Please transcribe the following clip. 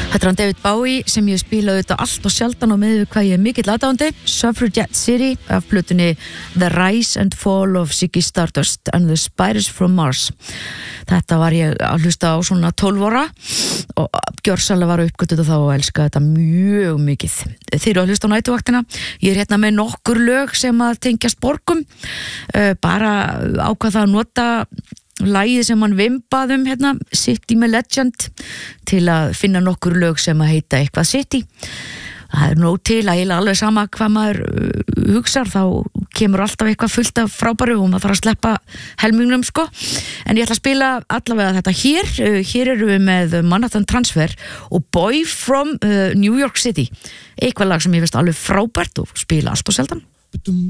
Þetta hann David Bowie sem ég spilaði þetta allt og sjaldan og með hvað ég mikill aðdáandi. Suffragette City af plötunni The Rise and Fall of Ziggy Stardust and the Spiders from Mars. Þetta var ég að hlusta á svona 12 ára og gjörsalega var uppgötuð og þá og elska þetta mjög mikið. Þeir eru að hlusta á nætuvaktina. Ég hérna með nokkur lög sem að tengjast borgum. Bara ákvað það að nota lagið sem hann vimbaðum hérna, City með Legend, til að finna nokkur lög sem að heita eitthvað City. Það nóg til að eiginlega alveg sama hvað maður hugsar, þá kemur alltaf eitthvað fullt af frábæru og maður þarf að sleppa helmingnum sko. En ég ætla að spila allavega þetta hér. Hér erum við með Manhattan Transfer og Boy from New York City. Eitthvað lag sem ég veist alveg frábært og spila allt og sjaldan.